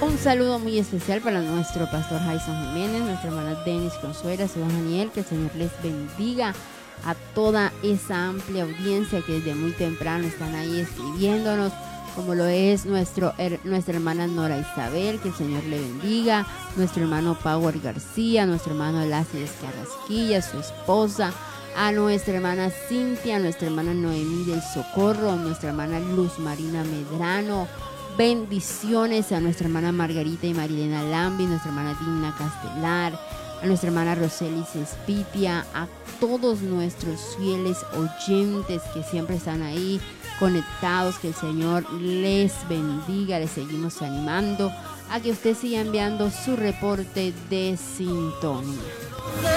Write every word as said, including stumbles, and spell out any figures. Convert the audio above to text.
Un saludo muy especial para nuestro pastor Jason Jiménez, nuestra hermana Denis Consuela, su hijo Daniel, que el Señor les bendiga a toda esa amplia audiencia que desde muy temprano están ahí escribiéndonos, como lo es nuestro, her, nuestra hermana Nora Isabel, que el Señor le bendiga, nuestro hermano Power García, nuestro hermano Láceres Carrasquilla, su esposa, a nuestra hermana Cintia, a nuestra hermana Noemí del Socorro, a nuestra hermana Luz Marina Medrano. Bendiciones a nuestra hermana Margarita y Marilena Lambi, nuestra hermana Dina Castelar, a nuestra hermana Roselis Espitia, a todos nuestros fieles oyentes que siempre están ahí conectados, que el Señor les bendiga. Les seguimos animando a que usted siga enviando su reporte de sintonía.